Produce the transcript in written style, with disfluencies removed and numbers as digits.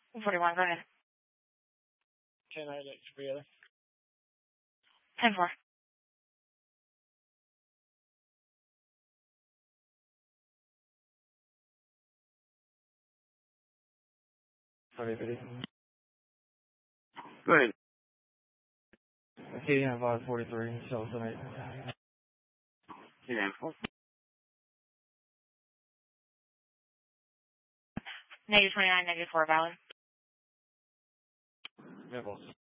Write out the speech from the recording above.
41, go ahead. 10-8 together. 10-4. Okay, Go ahead. okay, yeah, about 43, so tonight. Yeah. -29, -4, valid. Yeah, boss.